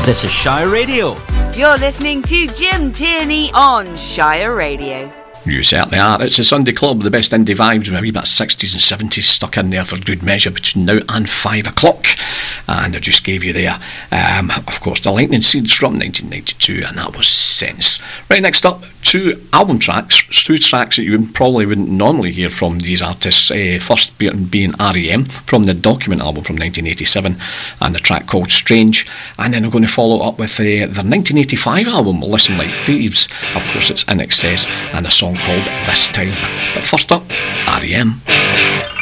This is Shire Radio. You're listening to Jim Tierney on Shire Radio. You certainly are. It's a Sunday Club, the best indie vibes with a wee bit of 60s and 70s stuck in there for good measure between now and 5 o'clock. And I just gave you there, of course, the Lightning Seeds from 1992, and that was Sense. Right, next up, two album tracks, two tracks that you probably wouldn't normally hear from these artists. First being R.E.M. from the Document album from 1987, and the track called Strange. And then I'm going to follow up with their 1985 album, Listen Like Thieves. Of course, it's In Excess, and a song called This Time. But first up, R.E.M.